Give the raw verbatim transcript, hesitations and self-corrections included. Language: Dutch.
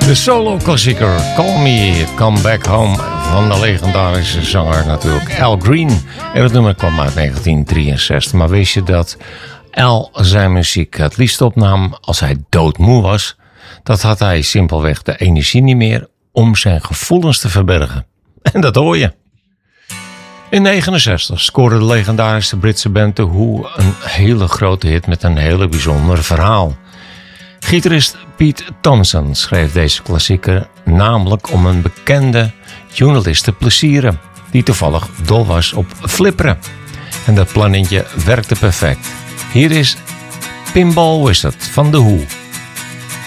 De solo-klassieker Call Me, Come Back Home van de legendarische zanger natuurlijk Al Green. En dat nummer kwam uit negentien drieënzestig. Maar wist je dat Al zijn muziek het liefst opnam als hij doodmoe was? Dat had hij simpelweg de energie niet meer om zijn gevoelens te verbergen. En dat hoor je. In negenenzestig scoorde de legendarische Britse band The Who een hele grote hit met een hele bijzonder verhaal. Gitarist Pete Thompson schreef deze klassieker namelijk om een bekende journalist te plezieren, die toevallig dol was op flipperen. En dat plannetje werkte perfect. Hier is Pinball Wizard van The Who.